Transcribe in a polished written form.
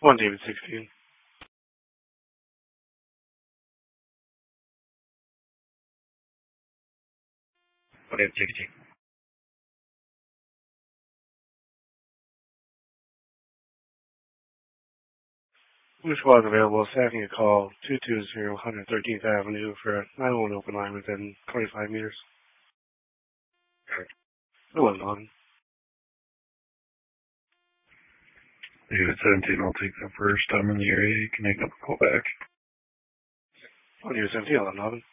1 David 16. Okay, 16. Blue squad available. Staffing a call 220 113th Avenue for a 911 open line within 25 meters. Okay. 11 David 17, I'll take that first. I'm in the area. You can make up a call back. 1 David 17, 11